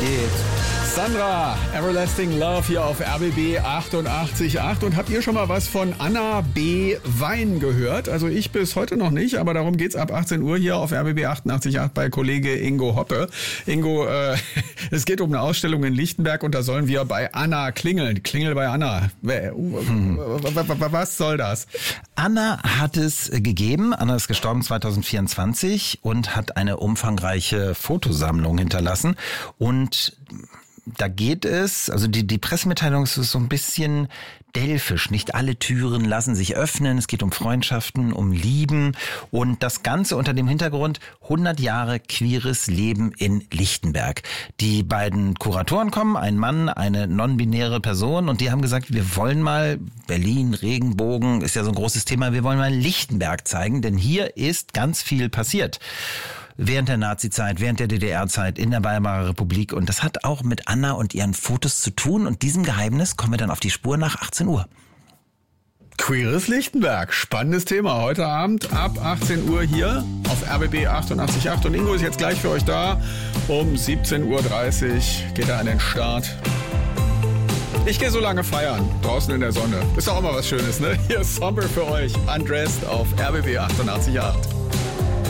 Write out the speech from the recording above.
geht's? Sandra, Everlasting Love hier auf RBB 88.8. Und habt ihr schon mal was von Anna B. Wein gehört? Also ich bis heute noch nicht, aber darum geht's ab 18 Uhr hier auf RBB 88.8 bei Kollege Ingo Hoppe. Ingo, es geht um eine Ausstellung in Lichtenberg und da sollen wir bei Anna klingeln. Klingel bei Anna. Was soll das? Anna hat es gegeben. Anna ist gestorben 2024 und hat eine umfangreiche Fotosammlung hinterlassen. Und da geht es, also die Pressemitteilung ist so ein bisschen delphisch. Nicht alle Türen lassen sich öffnen. Es geht um Freundschaften, um Lieben und das Ganze unter dem Hintergrund 100 Jahre queeres Leben in Lichtenberg. Die beiden Kuratoren kommen, ein Mann, eine non-binäre Person und die haben gesagt, wir wollen mal Berlin, Regenbogen, ist ja so ein großes Thema, wir wollen mal Lichtenberg zeigen, denn hier ist ganz viel passiert. Während der Nazizeit, während der DDR-Zeit, in der Weimarer Republik. Und das hat auch mit Anna und ihren Fotos zu tun. Und diesem Geheimnis kommen wir dann auf die Spur nach 18 Uhr. Queeres Lichtenberg. Spannendes Thema. Heute Abend ab 18 Uhr hier auf RBB 88.8. Und Ingo ist jetzt gleich für euch da. Um 17.30 Uhr geht er an den Start. Ich gehe so lange feiern, draußen in der Sonne. Ist doch immer was Schönes, ne? Hier ist Sommer für euch. Undressed auf RBB 88.8.